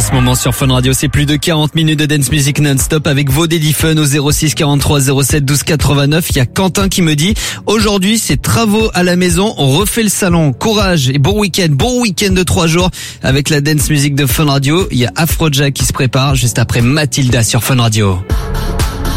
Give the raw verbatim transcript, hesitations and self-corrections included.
ce moment sur Fun Radio. C'est plus de quarante minutes de dance music non-stop avec vos Daily Fun au zéro six quarante-trois zéro sept douze quatre-vingt-neuf. Il y a Quentin qui me dit aujourd'hui c'est travaux à la maison, on refait le salon. Courage et bon week-end, bon week-end de trois jours avec la dance music de Fun Radio. Il y a Afrojack qui se prépare juste après Mathilda sur Fun Radio.